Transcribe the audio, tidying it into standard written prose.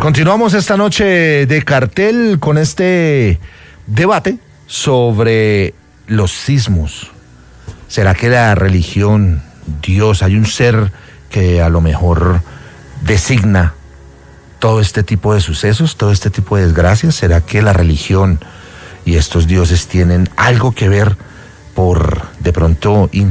Continuamos esta noche de cartel con este debate sobre los sismos. ¿Será que la religión, Dios, hay un ser que a lo mejor designa todo este tipo de sucesos, todo este tipo de desgracias? ¿Será que la religión y estos dioses tienen algo que ver por de pronto